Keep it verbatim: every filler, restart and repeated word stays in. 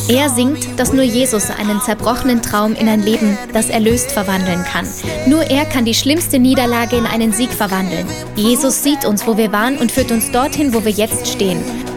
Er singt, dass nur Jesus einen zerbrochenen Traum in ein Leben, das erlöst, verwandeln kann. Nur er kann die schlimmste Niederlage in einen Sieg verwandeln. Jesus sieht uns, wo wir waren und führt uns dorthin, wo wir jetzt stehen.